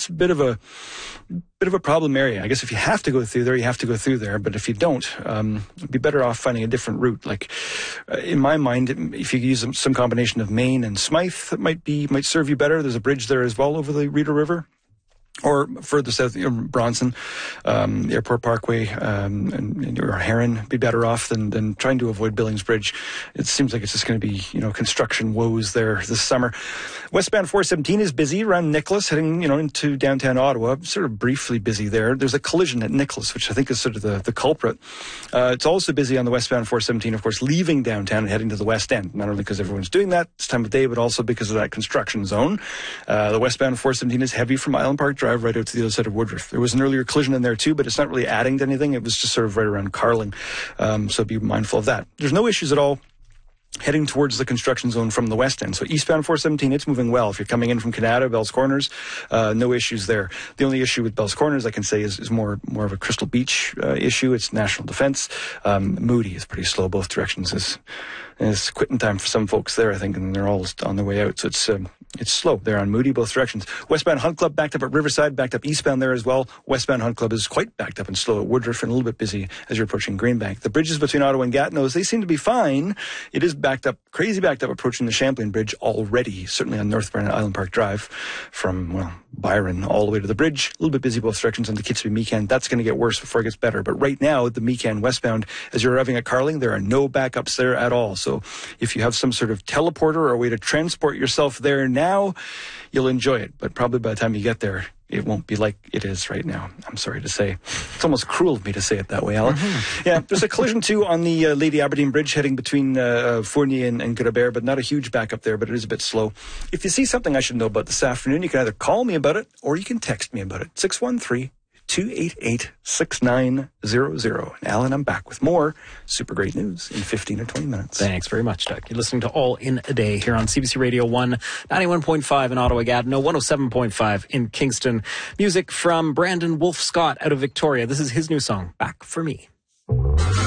it's a bit of a problem area. I guess if you have to go through there, you have to go through there. But if you don't, you'd be better off finding a different route. Like, in my mind, if you use some combination of Maine and Smythe, that might serve you better. There's a bridge there as well over the Rideau River. Or further south, Bronson, Airport Parkway, or Heron, be better off than trying to avoid Billings Bridge. It seems like it's just going to be, construction woes there this summer. Westbound 417 is busy around Nicholas, heading, into downtown Ottawa. Sort of briefly busy there. There's a collision at Nicholas, which I think is sort of the culprit. It's also busy on the westbound 417, of course, leaving downtown and heading to the West End. Not only because everyone's doing that this time of day, but also because of that construction zone. The westbound 417 is heavy from Island Park Drive right out to the other side of Woodruff. There was an earlier collision in there too, but it's not really adding to anything. It was just sort of right around Carling. So be mindful of that. There's no issues at all heading towards the construction zone from the West End. So eastbound 417, it's moving well. If you're coming in from Canada, Bell's Corners, no issues there. The only issue with Bell's Corners, I can say, is more of a Crystal Beach issue. It's National Defense. Moody is pretty slow both directions. It's quitting time for some folks there, I think, and they're all on their way out. So it's slow there on Moody, both directions. Westbound Hunt Club backed up at Riverside, backed up eastbound there as well. Westbound Hunt Club is quite backed up and slow at Woodruff and a little bit busy as you're approaching Greenbank. The bridges between Ottawa and Gatineau, they seem to be fine. It is backed up, crazy backed up, approaching the Champlain Bridge already, certainly on northbound Island Park Drive from, Byron all the way to the bridge. A little bit busy both directions on the Kitsby-Meekan. That's going to get worse before it gets better. But right now, the Meekan westbound, as you're arriving at Carling, there are no backups there at all. So if you have some sort of teleporter or a way to transport yourself there now, you'll enjoy it. But probably by the time you get there, it won't be like it is right now. I'm sorry to say. It's almost cruel of me to say it that way, Alan. Mm-hmm. Yeah, there's a collision too on the Lady Aberdeen Bridge heading between Fournier and Grabert, but not a huge backup there, but it is a bit slow. If you see something I should know about this afternoon, you can either call me about it or you can text me about it. 613-288-6900. And Alan, I'm back with more super great news in 15 or 20 minutes. Thanks very much, Doug. You're listening to All in a Day here on CBC Radio 1, 91.5 in Ottawa, Gatineau, 107.5 in Kingston. Music from Brandon Wolf Scott out of Victoria. This is his new song, Back for Me.